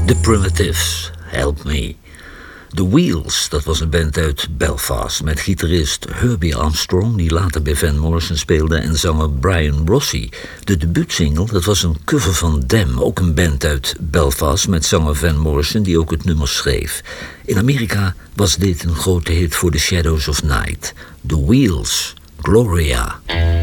The Primitives, Help Me. The Wheels, dat was een band uit Belfast met gitarist Herbie Armstrong, die later bij Van Morrison speelde, en zanger Brian Rossi. De debuutsingle, dat was een cover van Them, ook een band uit Belfast met zanger Van Morrison, die ook het nummer schreef. In Amerika was dit een grote hit voor The Shadows of Night. The Wheels, Gloria.